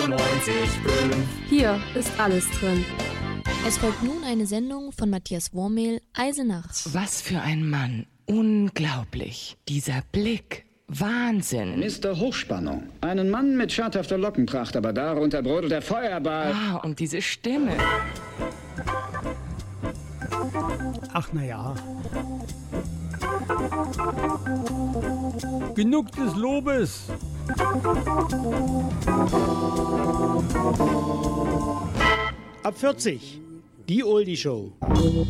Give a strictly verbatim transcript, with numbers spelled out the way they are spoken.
achtundneunzig Komma fünf. Hier ist alles drin. Es folgt nun eine Sendung von Matthias Wormehl, Eisenach. Was für ein Mann. Unglaublich. Dieser Blick. Wahnsinn. Mister Hochspannung. Einen Mann mit schadhafter Lockenpracht, aber darunter brodelt der Feuerball. Ah, und diese Stimme. Ach, na ja. Genug des Lobes. Ab vierzig. Die Oldie Show.